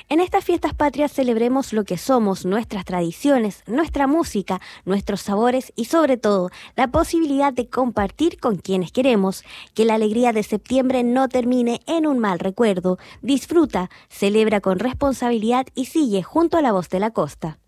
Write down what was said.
En estas fiestas patrias celebremos lo que somos, nuestras tradiciones, nuestra música, nuestros sabores y sobre todo la posibilidad de compartir con quienes queremos. Que la alegría de septiembre no termine en un mal recuerdo. Disfruta, celebra con responsabilidad y sigue junto a la voz de la costa.